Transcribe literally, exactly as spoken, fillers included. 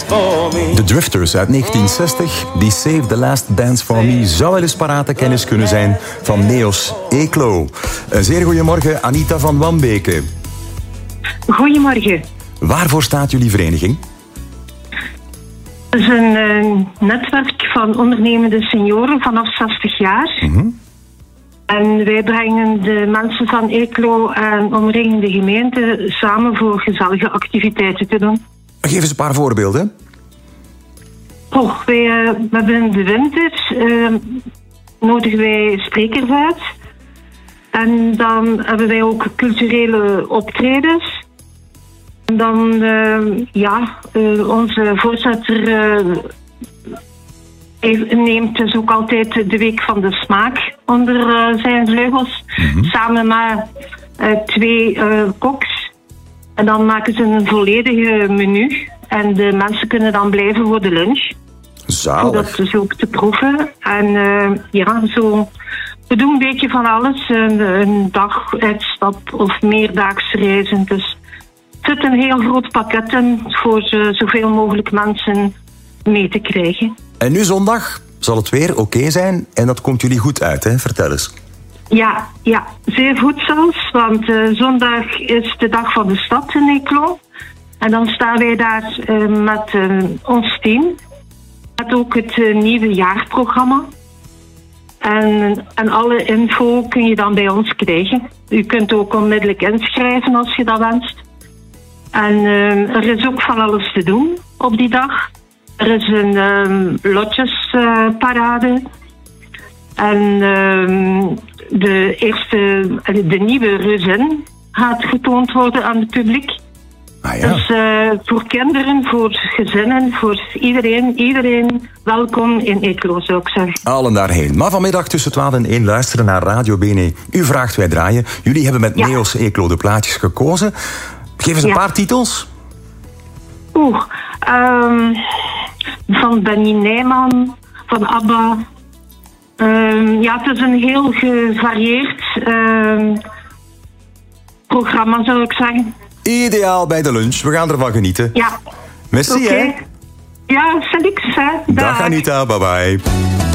for me. De Drifters uit negentien zestig, die Save the Last Dance for Me, zou wel eens parate kennis kunnen zijn van Neos Eeklo. Een zeer goedemorgen, Anita van Wambeke. Goedemorgen. Waarvoor staat jullie vereniging? Het is een uh, netwerk van ondernemende senioren vanaf zestig jaar. Mm-hmm. En wij brengen de mensen van Eeklo en omringende gemeenten samen voor gezellige activiteiten te doen. Geef eens een paar voorbeelden. Oh, wij, uh, we hebben in de winter uh, nodigen wij sprekers uit. En dan hebben wij ook culturele optredens. En dan, uh, ja, uh, onze voorzitter uh, neemt dus ook altijd de Week van de Smaak onder uh, zijn vleugels. Mm-hmm. Samen met uh, twee uh, koks. En dan maken ze een volledige menu. En de mensen kunnen dan blijven voor de lunch. Zalig. Om dat dus ook te proeven. En uh, ja, zo... We doen een beetje van alles. Een, een dag uitstap of meerdaags reizen. Dus het zit een heel groot pakket in voor uh, zoveel mogelijk mensen mee te krijgen. En nu zondag zal het weer oké okay zijn en dat komt jullie goed uit, hè? Vertel eens. Ja, ja, zeer goed zelfs. Want uh, zondag is de dag van de stad in Eeklo. En dan staan wij daar uh, met uh, ons team. Met ook het uh, nieuwe jaarprogramma. En, en alle info kun je dan bij ons krijgen. U kunt ook onmiddellijk inschrijven als je dat wenst. En uh, er is ook van alles te doen op die dag. Er is een um, lotjesparade. Uh, en uh, de eerste, de nieuwe reuzin gaat getoond worden aan het publiek. Ah, ja. Dus uh, voor kinderen, voor gezinnen, voor iedereen, iedereen welkom in Eeklo, zou ik zeggen. Allen daarheen. Maar vanmiddag tussen twaalf en één luisteren naar Radio Bene. U vraagt, wij draaien. Jullie hebben met ja. Neos Eeklo de plaatjes gekozen. Geef eens een ja. paar titels. Oeh, um, van Benny Nijman, van ABBA. Um, ja, het is een heel gevarieerd um, programma, zou ik zeggen. Ideaal bij de lunch. We gaan ervan genieten. Ja. Merci, okay. hè? Ja, salix, hè. Dag, Dag Anita, bye bye.